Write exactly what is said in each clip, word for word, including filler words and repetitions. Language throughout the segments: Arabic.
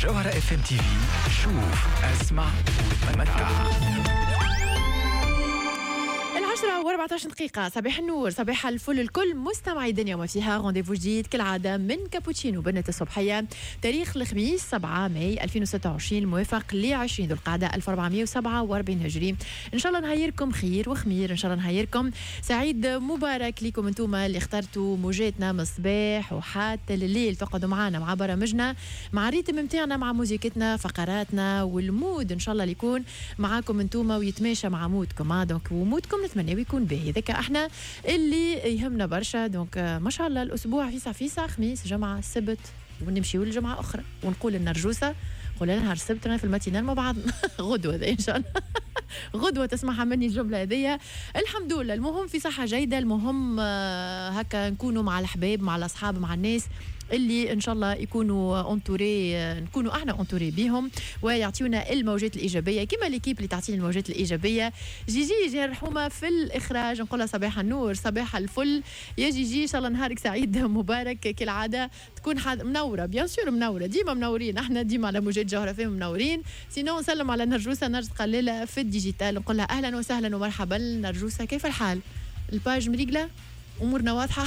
جوهرة اف ام تي في. شوف اسمع وتمتع. العشرة وأربعة عشر دقيقة. صباح النور، صباح الفل الكل مستمعي دنيا وما فيها. رونديفو جديد كالعادة من كابوتشينو بنت الصبحية. تاريخ الخميس سبعة ماي ألفين وستة وعشرين الموافق ل عشرين ذو القعدة ألف وأربعمائة وسبعة وأربعين هجري. إن شاء الله نهيركم خير وخمير، إن شاء الله نهيركم سعيد مبارك لكم انتوما اللي اخترتوا موجاتنا من الصباح وحتى الليل تقعدوا معنا مع برامجنا، مع الريتم متاعنا، مع موزيكتنا، فقراتنا والمود إن شاء الله اللي يكون معاكم انتوما ويتماشى مع مودكم. ها دونك ومودكم نتمنى ويكون باهي، ذاك احنا اللي يهمنا برشا. دونك ما شاء الله الاسبوع فيسع فيسع، خميس جمعه السبت ونمشيو للجمعه اخرى ونقول النرجوسه قول نهار السبت انا في الماتينال مع بعضنا غدوه ذا ان شاء الله غدوه تسمعها مني الجمله هذيا. الحمد لله، المهم في صحه جيده، المهم هكا نكونوا مع الحباب مع الاصحاب مع الناس اللي ان شاء الله يكونوا اونتوري، نكونوا احنا اونتوري بيهم ويعطيونا الموجات الايجابيه كما ليكيب اللي تعطيني الموجات الايجابيه. جيجي جي الرحومه في الاخراج، نقولها صباح النور صباح الفل يا جيجي، ان شاء الله نهارك سعيد مبارك كالعاده، تكون حد منوره بيان سور، منوره ديما منورين، احنا ديما على موجات جوهره فيهم منورين. سينو نسلم على نرجوسه نرجس قليله في الديجيتال، نقول لها اهلا وسهلا ومرحبا نرجوسه، كيف الحال؟ الباج مريقله، امورنا واضحه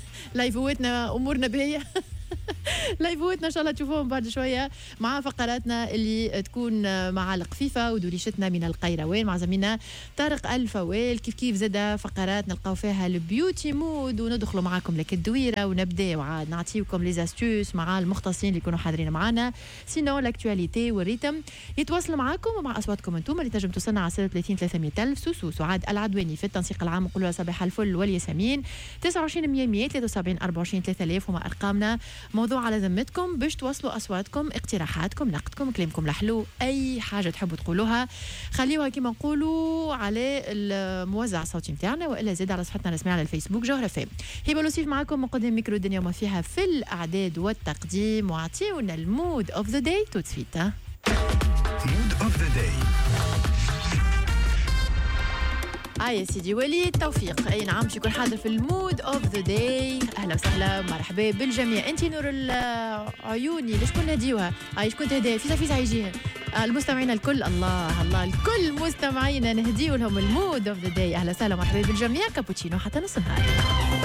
لايفواتنا امورنا باهيه لايفواتنا ان شاء الله تشوفوهم بعد شويه مع فقراتنا اللي تكون مع القفيفه ودوريشتنا من القيروان مع زميلنا طارق الفوال. كيف كيف زاد فقرات نلقاو فيها البيوتي مود وندخلوا معاكم لك الدويره ونبداو عاد نعطيكم لي زاستوس مع المختصين اللي يكونوا حاضرين معنا. سينو لاكtualité والريتم يتواصلوا معاكم ومع اصواتكم انتم اللي تنجم توصلنا على صفر ثلاثين ثلاثمائة ألف. سوسو سعاد العدواني في التنسيق العام نقولوا صباح الفل والياسمين. تسعة وعشرين مية ثلاثة وسبعين أربعة وعشرين ثلاثة آلاف هما ارقامنا. موضوع على ذمتكم باش توصلوا اصواتكم، اقتراحاتكم، نقدكم، كلامكم الحلو، اي حاجه تحبوا تقولوها خليوها كما نقولوا على الموزع الصوتي نتاعنا، والا زاد على صفحتنا الرسميه على الفيسبوك جوهره فام. هبه لوسيف معكم مقدم ميكرو الدنيا وما فيها في الاعداد والتقديم، واعطيونا المود اوف ذا داي تو سويت. مود اوف ذا داي. اه يا سيدي وليد توفيق، اي نعم باش يكون حاضر في المود اوف ذا داي. اهلا وسهلا مرحبا بالجميع. انت نور العيوني لشكون ناديوها؟ هاي شكون تهدي فيسا فيسا يجيها المستمعين الكل، الله الله الكل مستمعينا نهديو لهم المود اوف ذا داي. اهلا وسهلا مرحبا بالجميع. كابوتشينو حتى نص النهار.